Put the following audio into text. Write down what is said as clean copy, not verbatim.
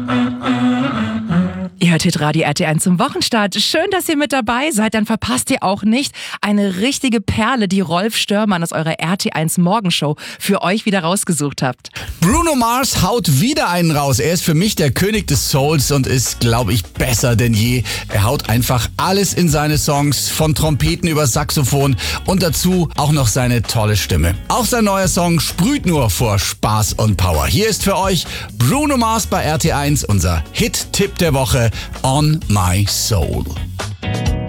Ihr hört Hitradio RT1 zum Wochenstart. Schön, dass ihr mit dabei seid. Dann verpasst ihr auch nicht eine richtige Perle, die Rolf Störmann aus eurer RT1 Morgenshow für euch wieder rausgesucht habt. Bruno Mars haut wieder einen raus. Er ist für mich der König des Souls und ist, glaube ich, besser denn je. Er haut einfach alles in seine Songs, von Trompeten über Saxophon und dazu auch noch seine tolle Stimme. Auch sein neuer Song sprüht nur vor Spaß und Power. Hier ist für euch Bruno Mars bei RT1, unser Hit-Tipp der Woche, On My Soul.